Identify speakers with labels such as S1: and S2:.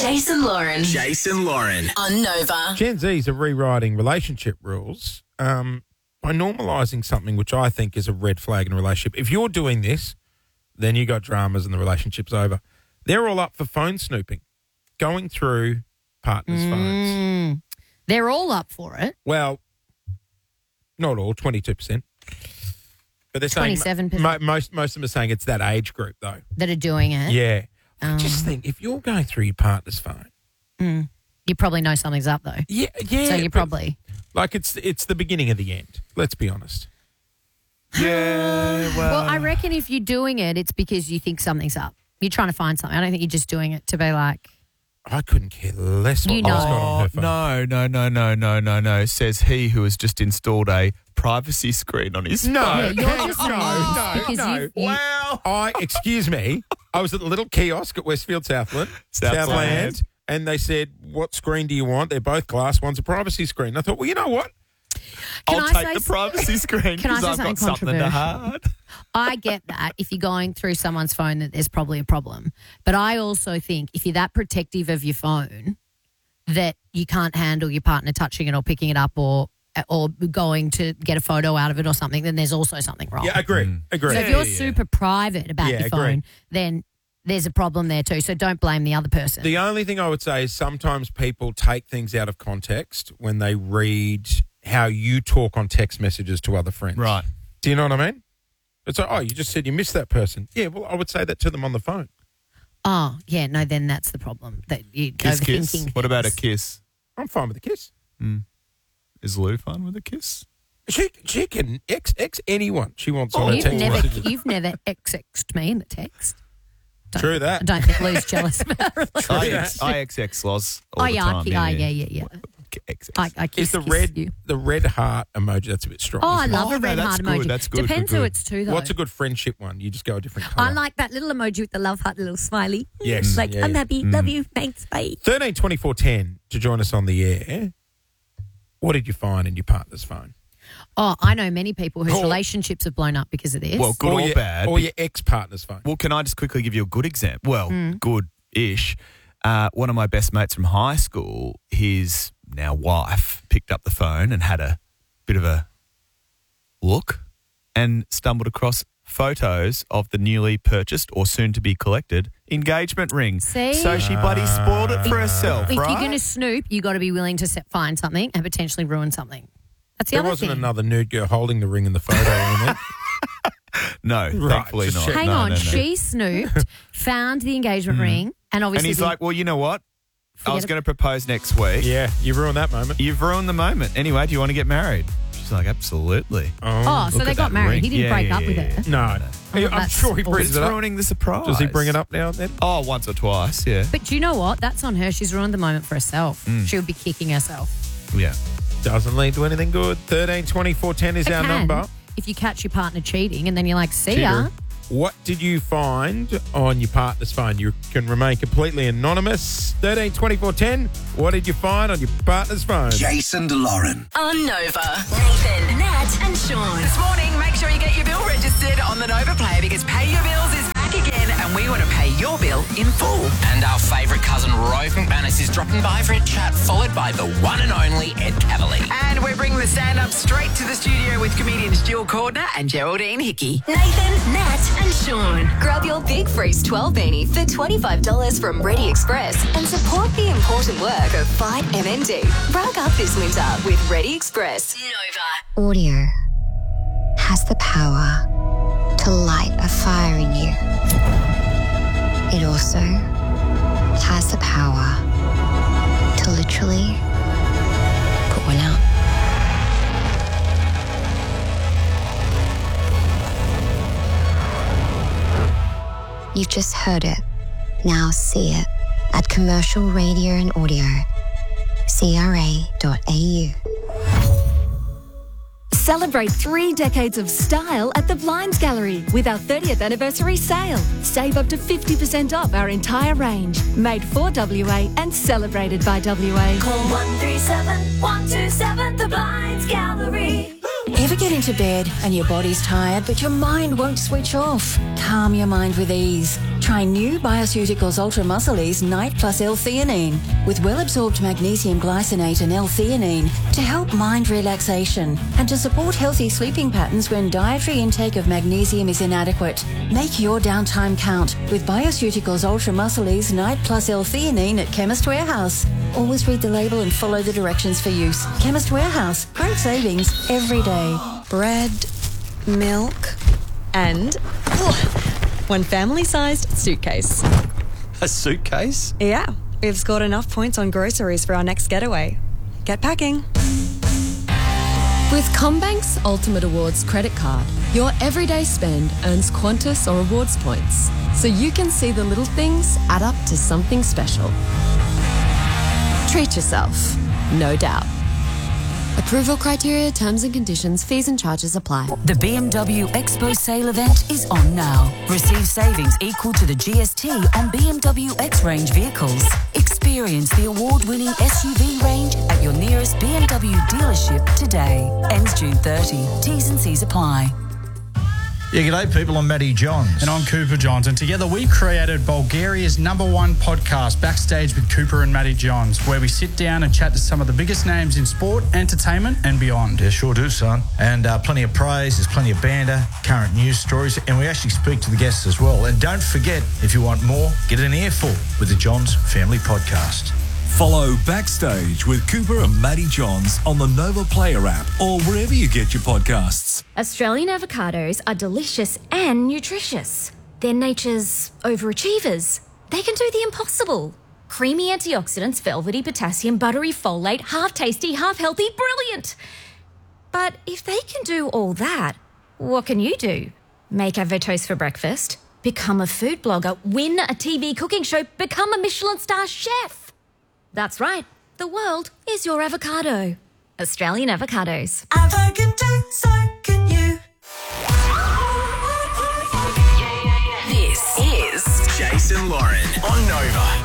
S1: Jason Lauren.
S2: Jason Lauren.
S1: On Nova.
S3: Gen Zs are rewriting relationship rules by normalising something which I think is a red flag in a relationship. If you're doing this, then you got dramas and the relationship's over. They're all up for phone snooping, going through partners' phones.
S4: They're all up for it.
S3: Well, not all, 22%. But they're saying
S4: 27%.
S3: Most of them are saying it's that age group, though.
S4: That are doing it.
S3: Yeah. I just think if you're going through your partner's phone.
S4: You probably know something's up, though.
S3: Yeah.
S4: So you probably.
S3: Like it's the beginning of the end. Let's be honest.
S5: Yeah,
S4: Well, I reckon if you're doing it, it's because you think something's up. You're trying to find something. I don't think you're just doing it to be like.
S3: I couldn't care less what
S4: You know.
S3: got on her phone.
S5: No. Says he who has just installed a privacy screen on his phone.
S4: Yeah, you're just because
S3: no.
S4: you-
S3: Excuse me. I was at the little kiosk at Westfield Southland, and they said, "What screen do you want?" They're both glass. One's a privacy screen. I thought, well, you know what?
S5: I'll take the privacy screen
S4: Can I
S5: because
S4: say
S5: I've got
S4: something
S5: something to hide.
S4: I get that if you're going through someone's phone that there's probably a problem. But I also think if you're that protective of your phone that you can't handle your partner touching it or picking it up or going to get a photo out of it or something, then there's also something wrong.
S3: Yeah, agree.
S4: So if you're super private about your phone, then there's a problem there too. So don't blame the other person.
S3: The only thing I would say is sometimes people take things out of context when they read how you talk on text messages to other friends.
S5: Right.
S3: Do you know what I mean? It's like, oh, you just said you missed that person. Yeah, well, I would say that to them on the phone.
S4: Oh, yeah, no, then that's the problem. That you're
S5: Kiss.
S4: overthinking.
S5: What about a kiss?
S3: I'm fine with a kiss.
S5: Is Lou fine with a kiss?
S3: She can X anyone she wants on her text messages.
S4: You've never XX'd me in the text.
S3: True that.
S4: I don't think Lou's jealous about it.
S5: I XX Loz all the time.
S4: Yeah. I
S3: Is
S4: kiss
S3: the red heart emoji? That's a bit strong.
S4: Oh, I
S3: isn't it?
S4: love a red heart emoji.
S5: That's good.
S4: Depends who it's to, though.
S3: What's a good friendship one? You just go a different colour.
S4: I like that little emoji with the love heart, the little smiley.
S3: Yes.
S4: Like, I'm happy, love you, thanks, bye.
S3: 13 24 10 to join us on the air. What did you find in your partner's phone?
S4: Oh, I know many people whose relationships have blown up because of this.
S5: Well, good or bad.
S3: Or your ex-partner's phone.
S5: Well, can I just quickly give you a good example? Well, good-ish. One of my best mates from high school, his now wife, picked up the phone and had a bit of a look and stumbled across photos of the newly purchased or soon-to-be collected engagement ring.
S4: See?
S5: So she bloody spoiled it for herself,
S4: If
S5: right?
S4: you're going to snoop, you got to be willing to find something and potentially ruin something. That's the
S3: There
S4: other
S3: wasn't
S4: thing.
S3: another nude girl holding the ring in the photo, wasn't it?
S5: No, thankfully
S3: just
S5: not.
S3: check.
S4: Hang
S5: No,
S4: on,
S5: no.
S4: she snooped, found the engagement ring, and obviously...
S5: And he's like, well, you know what? I was
S4: it.
S5: going to propose next week.
S3: Yeah, you ruined that moment.
S5: You've ruined the moment. Anyway, do you want to get married? She's like, absolutely.
S4: Oh, so
S5: Look
S4: they
S5: at
S4: got
S5: that
S4: married.
S5: ring.
S4: He didn't break up with her.
S3: No. I'm
S4: that's
S3: sure he
S4: awful.
S3: brings
S5: It's
S3: it up.
S5: ruining the surprise.
S3: Does he bring it up now and then?
S5: Oh, once or twice, yeah.
S4: But do you know what? That's on her. She's ruined the moment for herself. She would be kicking herself.
S5: Yeah.
S3: Doesn't lead to anything good. 13 24 10 is
S4: It
S3: our
S4: can,
S3: number.
S4: if you catch your partner cheating and then you're like, see ya.
S3: What did you find on your partner's phone? You can remain completely anonymous. 13 24 10. What did you find on your partner's phone?
S2: Jason Lauren.
S1: On Nova. Nathan, Nat, and Sean.
S6: This morning, make sure you get your bill registered on the Nova Player because Pay Your Bills is back again and we want to pay your bill in full.
S2: And our favourite cousin, Rove McManus, is dropping by for a chat, followed by the one and only Ed Cavalier.
S6: And we're bringing the stand-up straight to the studio with comedians Jill Cordner and Geraldine Hickey.
S1: Nathan, Nat, and Sean. Grab your Big Freeze 12 beanie for $25 from Ready Express and support the important work of Fight MND. Rug up this winter with Ready Express. Nova.
S7: Audio has the power to light a fire in you. It also has the power to literally put one out. You've just heard it. Now see it at Commercial Radio and Audio. CRA.au.
S8: Celebrate 3 decades of style at the Blinds Gallery with our 30th anniversary sale. Save up to 50% off our entire range. Made for WA and celebrated by WA.
S1: Call 137 127 The Blinds Gallery.
S9: Ever get into bed and your body's tired but your mind won't switch off? Calm your mind with ease. Try new Bioceuticals Ultra Muscle Ease Night Plus L-theanine with well-absorbed magnesium glycinate and L-theanine to help mind relaxation and to support healthy sleeping patterns when dietary intake of magnesium is inadequate. Make your downtime count with Bioceuticals Ultra Muscle Ease Night Plus L-theanine at Chemist Warehouse. Always read the label and follow the directions for use. Chemist Warehouse. Great savings every day.
S10: Bread, milk, and one family-sized suitcase.
S11: A suitcase?
S10: Yeah, we've scored enough points on groceries for our next getaway. Get packing.
S12: With CommBank's Ultimate Awards credit card, your everyday spend earns Qantas or rewards points, so you can see the little things add up to something special. Treat yourself, no doubt. Approval criteria, terms and conditions, fees and charges apply.
S13: The BMW Expo sale event is on now. Receive savings equal to the GST on BMW X-Range vehicles. Experience the award-winning SUV range at your nearest BMW dealership today. Ends June 30. T's and C's apply.
S14: Yeah, g'day people, I'm Matty Johns.
S15: And I'm Cooper Johns, and together we created Bulgaria's #1 podcast, Backstage with Cooper and Matty Johns, where we sit down and chat to some of the biggest names in sport, entertainment and beyond.
S14: Yeah, sure do, son. And plenty of praise, there's plenty of banter, current news stories, and we actually speak to the guests as well. And don't forget, if you want more, get an earful with the Johns Family Podcast.
S16: Follow Backstage with Cooper and Matty Johns on the Nova Player app or wherever you get your podcasts.
S17: Australian avocados are delicious and nutritious. They're nature's overachievers. They can do the impossible. Creamy antioxidants, velvety potassium, buttery folate, half tasty, half healthy, brilliant. But if they can do all that, what can you do? Make avotoast for breakfast, become a food blogger, win a TV cooking show, become a Michelin star chef. That's right. The world is your avocado. Australian avocados.
S6: Avocado, so can you. This is
S2: Jason Lauren on Nova.